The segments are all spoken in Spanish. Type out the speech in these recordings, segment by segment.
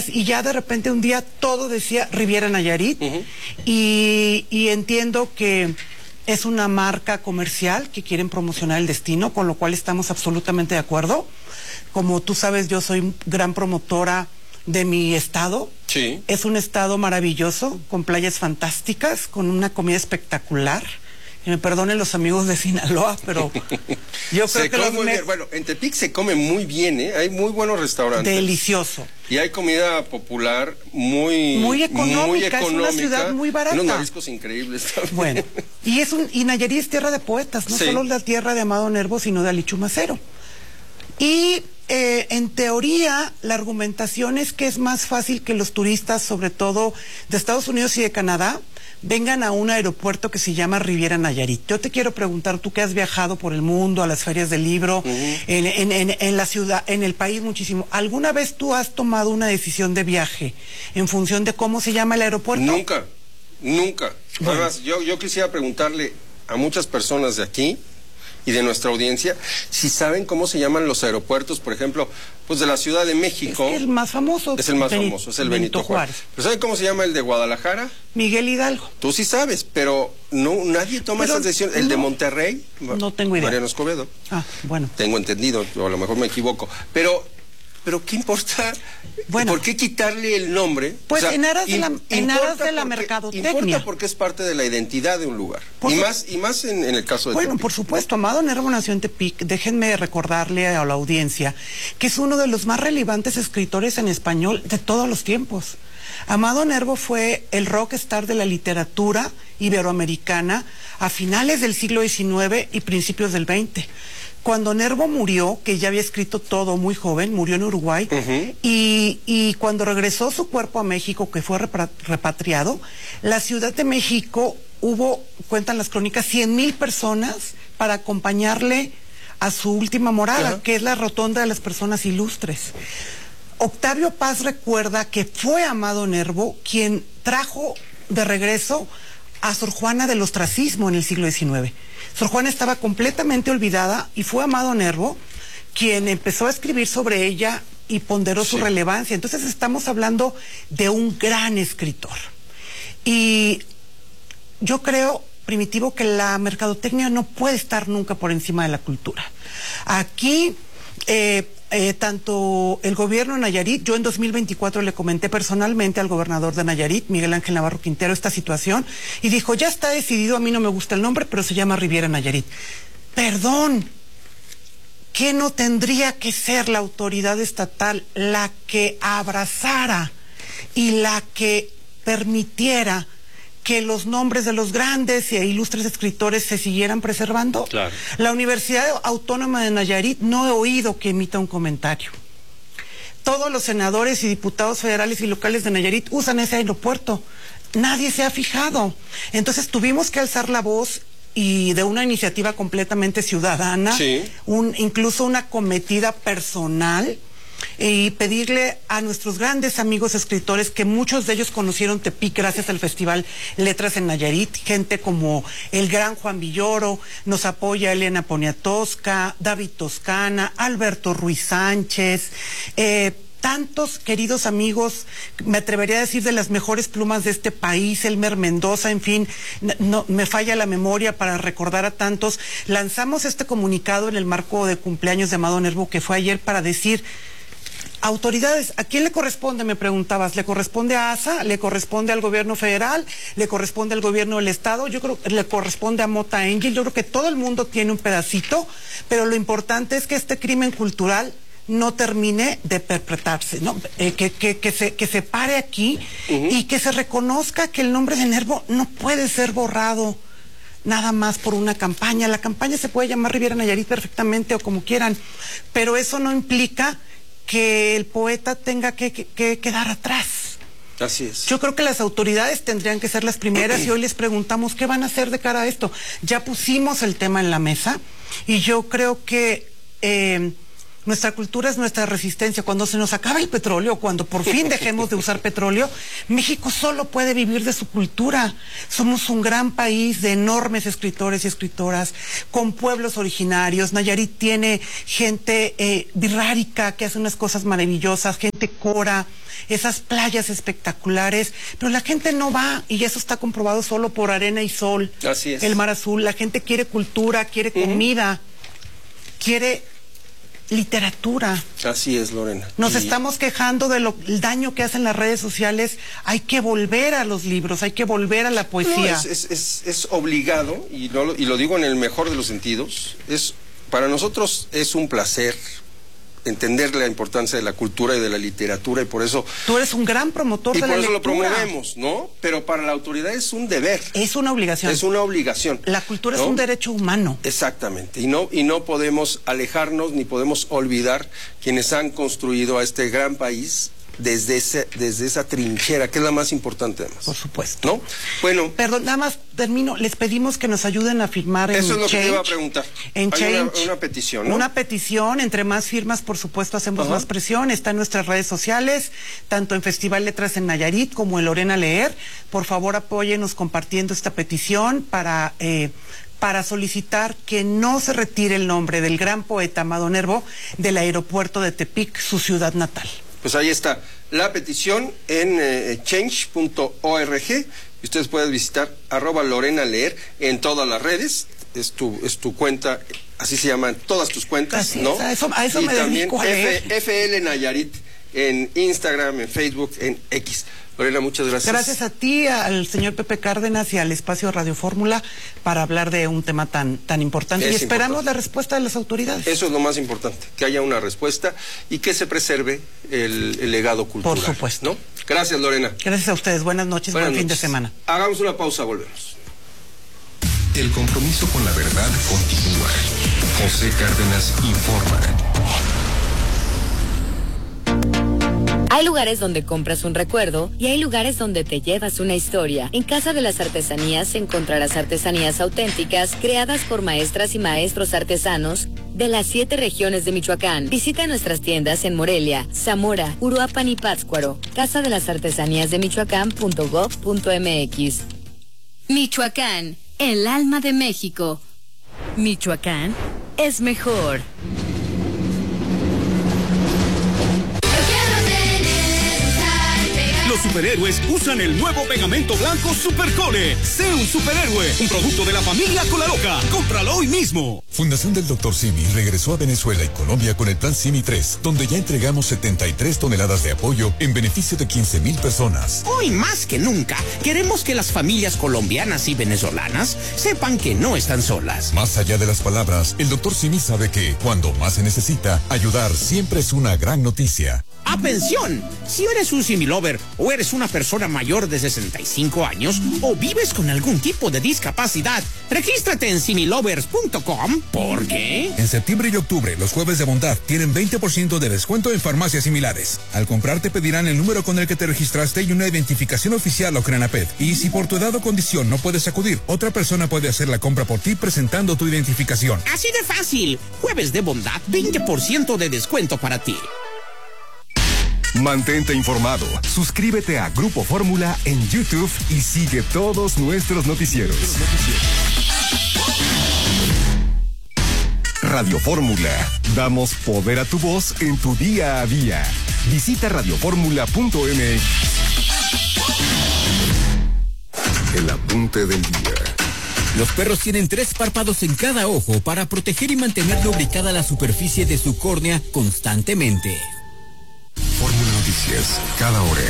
y ya de repente un día todo decía Riviera Nayarit, y entiendo que es una marca comercial que quieren promocionar el destino, con lo cual estamos absolutamente de acuerdo. Como tú sabes, yo soy gran promotora de mi estado. Sí. Es un estado maravilloso, con playas fantásticas, con una comida espectacular. Que me perdonen los amigos de Sinaloa, pero yo creo que come muy bien. Bueno, en Tepic se come muy bien, ¿eh? Hay muy buenos restaurantes. Delicioso. Y hay comida popular muy económica, es una ciudad muy barata. Unos mariscos increíbles también. Bueno, y Nayarit es tierra de poetas, no solo la tierra de Amado Nervo, sino de Alichu Macero. Y en teoría, la argumentación es que es más fácil que los turistas, sobre todo de Estados Unidos y de Canadá, vengan a un aeropuerto que se llama Riviera Nayarit. Yo te quiero preguntar, tú que has viajado por el mundo, a las ferias del libro, en la ciudad, en el país muchísimo, ¿alguna vez tú has tomado una decisión de viaje en función de cómo se llama el aeropuerto? Nunca, nunca. Bueno. Además, yo quisiera preguntarle a muchas personas de aquí y de nuestra audiencia si saben cómo se llaman los aeropuertos, por ejemplo, pues de la Ciudad de México. Es el más famoso. Es el más famoso, es el Benito Juárez. ¿Pero saben cómo se llama el de Guadalajara? Miguel Hidalgo. Tú sí sabes, pero no, nadie toma esas decisiones. ¿El de Monterrey? No tengo idea. Mariano Escobedo. Ah, bueno. Tengo entendido, o a lo mejor me equivoco. Pero ¿qué importa? Bueno, ¿por qué quitarle el nombre? Pues o sea, en aras de la mercadotecnia. Importa porque es parte de la identidad de un lugar. Y más en el caso de Bueno, Tepic. por supuesto, Amado Nervo nació en Tepic. Déjenme recordarle a la audiencia que es uno de los más relevantes escritores en español de todos los tiempos. Amado Nervo fue el rockstar de la literatura iberoamericana a finales del siglo XIX y principios del XX. Cuando Nervo murió, que ya había escrito todo muy joven, murió en Uruguay, y cuando regresó su cuerpo a México, que fue repatriado, la Ciudad de México cuentan las crónicas, 100,000 personas para acompañarle a su última morada, que es la Rotonda de las Personas Ilustres. Octavio Paz recuerda que fue Amado Nervo quien trajo de regreso a Sor Juana del ostracismo en el siglo XIX. Sor Juana estaba completamente olvidada y fue Amado Nervo quien empezó a escribir sobre ella y ponderó su relevancia. Entonces estamos hablando de un gran escritor. Y yo creo, Primitivo, que la mercadotecnia no puede estar nunca por encima de la cultura. Aquí tanto el gobierno de Nayarit, yo en 2024 le comenté personalmente al gobernador de Nayarit, Miguel Ángel Navarro Quintero, esta situación, y dijo, ya está decidido, a mí no me gusta el nombre, pero se llama Riviera Nayarit. Perdón, ¿qué no tendría que ser la autoridad estatal la que abrazara y la que permitiera que los nombres de los grandes e ilustres escritores se siguieran preservando? Claro. La Universidad Autónoma de Nayarit no he oído que emita un comentario. Todos los senadores y diputados federales y locales de Nayarit usan ese aeropuerto. Nadie se ha fijado. Entonces tuvimos que alzar la voz y de una iniciativa completamente ciudadana, incluso una cometida personal, y pedirle a nuestros grandes amigos escritores, que muchos de ellos conocieron Tepic gracias al Festival Letras en Nayarit, gente como el gran Juan Villoro, nos apoya Elena Poniatowska, David Toscana, Alberto Ruiz Sánchez, tantos queridos amigos, me atrevería a decir de las mejores plumas de este país, Elmer Mendoza, en fin, no me falla la memoria para recordar a tantos. Lanzamos este comunicado en el marco de cumpleaños de Amado Nervo, que fue ayer, para decir: autoridades, ¿a quién le corresponde? Me preguntabas. ¿Le corresponde a ASA? ¿Le corresponde al gobierno federal? ¿Le corresponde al gobierno del estado? Yo creo que le corresponde a Mota Angel. Yo creo que todo el mundo tiene un pedacito, pero lo importante es que este crimen cultural no termine de perpetrarse, ¿no? Que se pare aquí y que se reconozca que el nombre de Nervo no puede ser borrado nada más por una campaña. La campaña se puede llamar Riviera Nayarit perfectamente o como quieran, pero eso no implica que el poeta tenga que quedar atrás. Así es. Yo creo que las autoridades tendrían que ser las primeras y hoy les preguntamos qué van a hacer de cara a esto. Ya pusimos el tema en la mesa y yo creo que Nuestra cultura es nuestra resistencia. Cuando se nos acaba el petróleo, cuando por fin dejemos de usar petróleo, México solo puede vivir de su cultura. Somos un gran país de enormes escritores y escritoras, con pueblos originarios. Nayarit tiene gente birrárica que hace unas cosas maravillosas, gente cora, esas playas espectaculares, pero la gente no va, y eso está comprobado solo por arena y sol. Así es. El mar azul. La gente quiere cultura, quiere comida, quiere literatura. Así es, Lorena. Nos estamos quejando del daño que hacen las redes sociales. Hay que volver a los libros, hay que volver a la poesía. No, es obligado, y lo digo en el mejor de los sentidos, para nosotros es un placer entender la importancia de la cultura y de la literatura, y por eso... Tú eres un gran promotor de la lectura. Y por eso lo promovemos, ¿no? Pero para la autoridad es un deber. Es una obligación. Es una obligación. La cultura, ¿no?, es un derecho humano. Exactamente. Y no podemos alejarnos, ni podemos olvidar quienes han construido a este gran país desde esa trinchera, que es la más importante además. Por supuesto. ¿No? Bueno. Perdón, nada más termino. Les pedimos que nos ayuden a firmar en Change. Eso es lo que te iba a preguntar. En Change. Hay una petición, ¿no? Una petición. Entre más firmas, por supuesto, hacemos más presión. Está en nuestras redes sociales, tanto en Festival Letras en Nayarit como en Lorena Leer. Por favor, apóyenos compartiendo esta petición para solicitar que no se retire el nombre del gran poeta Amado Nervo del aeropuerto de Tepic, su ciudad natal. Pues ahí está la petición en change.org, y ustedes pueden visitar @LorenaLeer en todas las redes. Es tu cuenta, así se llaman todas tus cuentas, así ¿no? Es, a eso y me también dedico a leer. FL Nayarit en Instagram, en Facebook, en X. Lorena, muchas gracias. Gracias a ti, al señor Pepe Cárdenas y al espacio Radio Fórmula para hablar de un tema tan importante. Y esperamos la respuesta de las autoridades. Eso es lo más importante, que haya una respuesta y que se preserve el legado cultural. Por supuesto. ¿No? Gracias, Lorena. Gracias a ustedes. Buenas noches, buen fin de semana. Hagamos una pausa, volvemos. El compromiso con la verdad continúa. José Cárdenas informa. Hay lugares donde compras un recuerdo y hay lugares donde te llevas una historia. En Casa de las Artesanías encontrarás artesanías auténticas creadas por maestras y maestros artesanos de las 7 regiones de Michoacán. Visita nuestras tiendas en Morelia, Zamora, Uruapan y Pátzcuaro. Casa de las Artesanías de Michoacán.gov.mx. Michoacán, el alma de México. Michoacán es mejor. Los superhéroes usan el nuevo pegamento blanco Supercole. Sé un superhéroe, un producto de la familia Colaloca. Cómpralo hoy mismo. Fundación del Dr. Simi regresó a Venezuela y Colombia con el Plan Simi 3, donde ya entregamos 73 toneladas de apoyo en beneficio de 15,000 personas. Hoy más que nunca, queremos que las familias colombianas y venezolanas sepan que no están solas. Más allá de las palabras, el Dr. Simi sabe que, cuando más se necesita, ayudar siempre es una gran noticia. ¡Atención! Si eres un Similover o eres una persona mayor de 65 años o vives con algún tipo de discapacidad, regístrate en similovers.com. ¿Por qué? En septiembre y octubre, los jueves de bondad tienen 20% de descuento en farmacias similares. Al comprar te pedirán el número con el que te registraste y una identificación oficial o Crenaped. Y si por tu edad o condición no puedes acudir, otra persona puede hacer la compra por ti presentando tu identificación. Así de fácil. Jueves de bondad, 20% de descuento para ti. Mantente informado. Suscríbete a Grupo Fórmula en YouTube y sigue todos nuestros noticieros. Radio Fórmula. Damos poder a tu voz en tu día a día. Visita radioformula.mx. El apunte del día. Los perros tienen 3 párpados en cada ojo para proteger y mantener lubricada la superficie de su córnea constantemente. Fórmula Noticias, cada hora.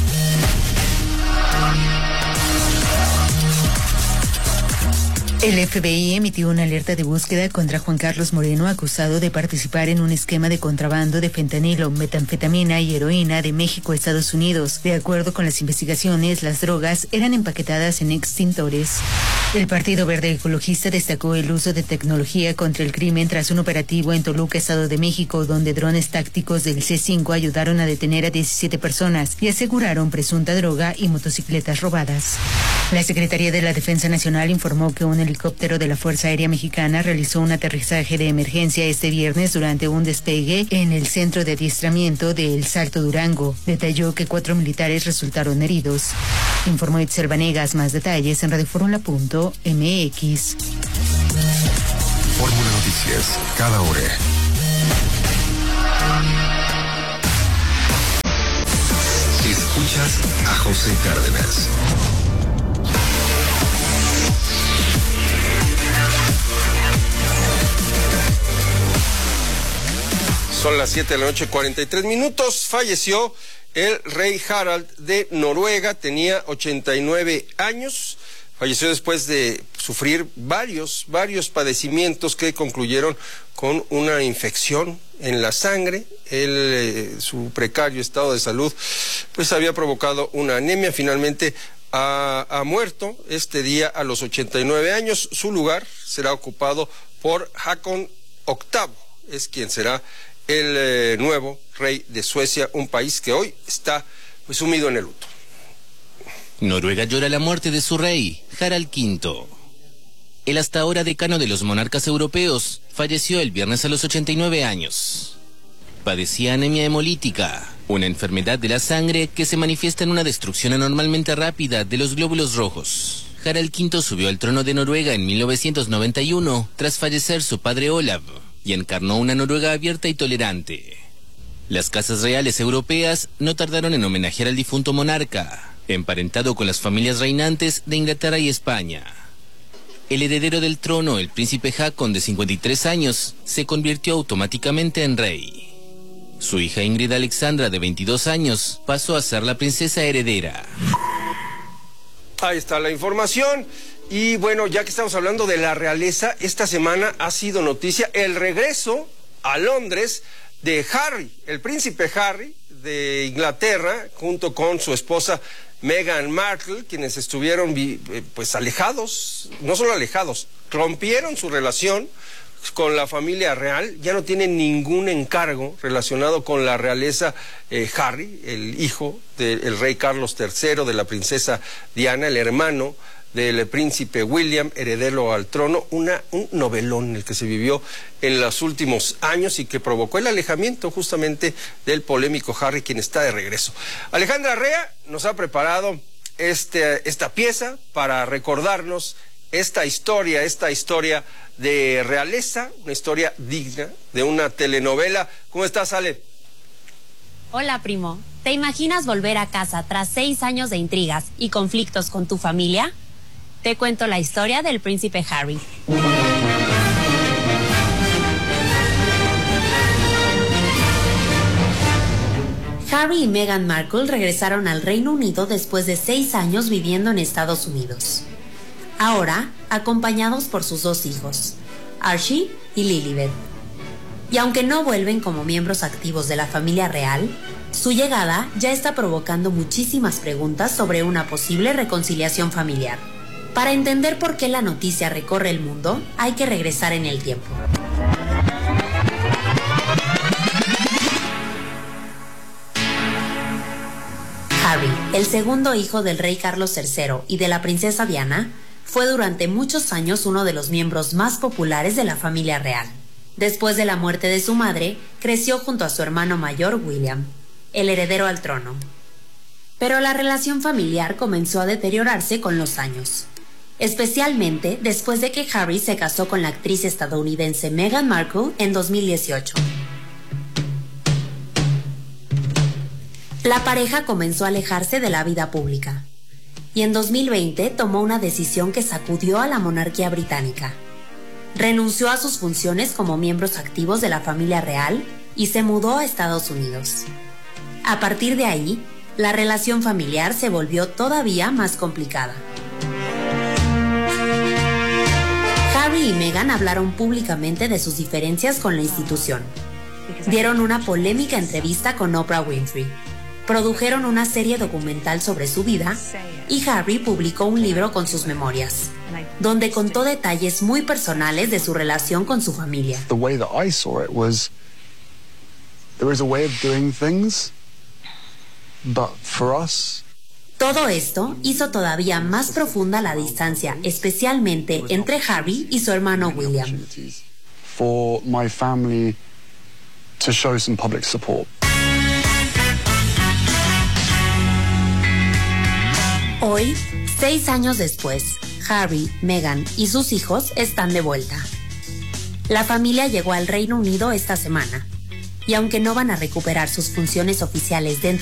El FBI emitió una alerta de búsqueda contra Juan Carlos Moreno, acusado de participar en un esquema de contrabando de fentanilo, metanfetamina y heroína de México a Estados Unidos. De acuerdo con las investigaciones, las drogas eran empaquetadas en extintores. El Partido Verde Ecologista destacó el uso de tecnología contra el crimen tras un operativo en Toluca, Estado de México, donde drones tácticos del C5 ayudaron a detener a 17 personas y aseguraron presunta droga y motocicletas robadas. La Secretaría de la Defensa Nacional informó que un helicóptero de la Fuerza Aérea Mexicana realizó un aterrizaje de emergencia este viernes durante un despegue en el centro de adiestramiento de El Salto, Durango. Detalló que 4 militares resultaron heridos. Informó Itzel Vanegas. Más detalles en radioformula.mx. Fórmula Noticias, cada hora. Escuchas a José Cárdenas. Son las 7 de la noche, 43 minutos. Falleció el rey Harald de Noruega, tenía 89 años. Falleció después de sufrir varios padecimientos que concluyeron con una infección en la sangre. Su precario estado de salud pues había provocado una anemia. Finalmente ha muerto este día a los 89 años. Su lugar será ocupado por Håkon VIII, es quien será el nuevo rey de Suecia, un país que hoy está pues sumido en el luto. Noruega llora la muerte de su rey, Harald V. El hasta ahora decano de los monarcas europeos falleció el viernes a los 89 años. Padecía anemia hemolítica, una enfermedad de la sangre que se manifiesta en una destrucción anormalmente rápida de los glóbulos rojos. Harald V subió al trono de Noruega en 1991 tras fallecer su padre Olav y encarnó una Noruega abierta y tolerante. Las casas reales europeas no tardaron en homenajear al difunto monarca, emparentado con las familias reinantes de Inglaterra y España. El heredero del trono, el príncipe Håkon, de 53 años, se convirtió automáticamente en rey. Su hija Ingrid Alexandra, de 22 años, pasó a ser la princesa heredera. Ahí está la información. Y bueno, ya que estamos hablando de la realeza, esta semana ha sido noticia el regreso a Londres de Harry, el príncipe Harry de Inglaterra, junto con su esposa Meghan Markle, quienes estuvieron pues alejados, no solo alejados, rompieron su relación con la familia real. Ya no tienen ningún encargo relacionado con la realeza. Harry, el hijo del rey Carlos III, de la princesa Diana, el hermano del príncipe William, heredero al trono, un novelón el que se vivió en los últimos años y que provocó el alejamiento justamente del polémico Harry, quien está de regreso. Alejandra Rea nos ha preparado esta pieza para recordarnos esta historia de realeza, una historia digna de una telenovela. ¿Cómo estás, Ale? Hola, primo. ¿Te imaginas volver a casa tras 6 años de intrigas y conflictos con tu familia? Te cuento la historia del príncipe Harry. Harry y Meghan Markle regresaron al Reino Unido después de 6 años viviendo en Estados Unidos. Ahora, acompañados por sus 2 hijos, Archie y Lilibet. Y aunque no vuelven como miembros activos de la familia real, su llegada ya está provocando muchísimas preguntas sobre una posible reconciliación familiar. Para entender por qué la noticia recorre el mundo, hay que regresar en el tiempo. Harry, el segundo hijo del rey Carlos III y de la princesa Diana, fue durante muchos años uno de los miembros más populares de la familia real. Después de la muerte de su madre, creció junto a su hermano mayor William, el heredero al trono. Pero la relación familiar comenzó a deteriorarse con los años, especialmente después de que Harry se casó con la actriz estadounidense Meghan Markle en 2018. La pareja comenzó a alejarse de la vida pública y en 2020 tomó una decisión que sacudió a la monarquía británica. Renunció a sus funciones como miembros activos de la familia real y se mudó a Estados Unidos. A partir de ahí, la relación familiar se volvió todavía más complicada. Harry y Meghan hablaron públicamente de sus diferencias con la institución. Dieron una polémica entrevista con Oprah Winfrey. produjeron una serie documental sobre su vida y Harry publicó un libro con sus memorias, donde contó detalles muy personales de su relación con su familia. The way that I saw it was there is a way of doing things, but for us. Todo esto hizo todavía más profunda la distancia, especialmente entre Harry y su hermano William. For my family to show some public support. Hoy, 6 años después, Harry, Meghan y sus hijos están de vuelta. La familia llegó al Reino Unido esta semana, y aunque no van a recuperar sus funciones oficiales dentro